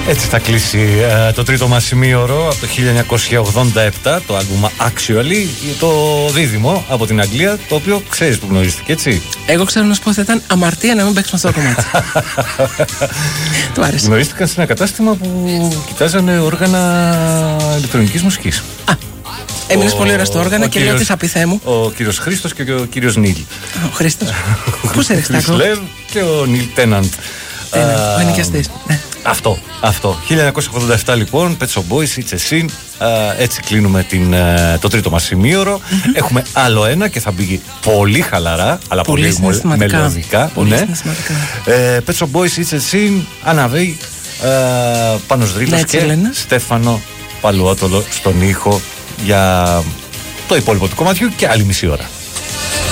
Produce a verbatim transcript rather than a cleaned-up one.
Έτσι θα κλείσει ε, το τρίτο μας ημίωρο από το χίλια εννιακόσια ογδόντα επτά, το άλμπουμ Actually, το δίδυμο από την Αγγλία, το οποίο ξέρεις που γνωρίστηκε, έτσι. Εγώ ξέρω να σου πω ότι θα ήταν αμαρτία να μην παίξουμε αυτό το κομμάτι. Του άρεσε. Γνωρίστηκαν σε ένα κατάστημα που κοιτάζανε όργανα ηλεκτρονικής μουσικής. Α, έμεινες πολύ ώρα στο όργανα και λέω τι θα πει, Θεέ μου. Ο κύριος Χρήστος και ο κύριος Νίλ. Ο Χρήστος. Πού σε ρεστάκο. Και ο Νίλ Τέναντ. Ο ενοικιαστής. Αυτό, αυτό. χίλια εννιακόσια ογδόντα επτά λοιπόν, Pet Shop Boys, It's a Sin. Έτσι κλείνουμε την, το τρίτο μας ημίωρο. Mm-hmm. Έχουμε άλλο ένα και θα μπει πολύ χαλαρά, αλλά πολύ, πολύ μελωδικά. Πολύ ναι. ε, Pet Shop Boys, It's a Sin, Αναβέη, Πάνος Δρύλος και λένε. Στέφανο Παλουότολο στον ήχο για το υπόλοιπο του κομματιού και άλλη μισή ώρα.